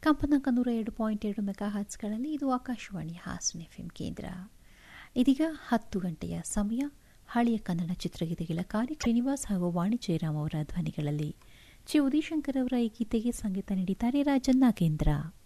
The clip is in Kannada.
ಕಂಪನಾಂಕ 102.2 ಮೆಗಾ ಹರ್ಟ್ಸ್ಗಳಲ್ಲಿ. ಇದು ಆಕಾಶವಾಣಿ ಹಾಸನ ಎಫ್ಎಂ ಕೇಂದ್ರ. ಇದೀಗ 10 ಗಂಟೆಯ ಸಮಯ. ಹಳೆಯ ಕನ್ನಡ ಚಿತ್ರಗೀತೆಗಳ ಕಾರ್ಯ ಶ್ರೀನಿವಾಸ್ ಹಾಗೂ ವಾಣಿ ಜಯರಾಮ್ ಅವರ ಧ್ವನಿಗಳಲ್ಲಿ. ಚಿ ಉದಯಶಂಕರ್ ಅವರ ಈ ಗೀತೆಗೆ ಸಂಗೀತ ನೀಡಿದ್ದಾರೆ ರಾಜನ್ ನಾಗೇಂದ್ರ.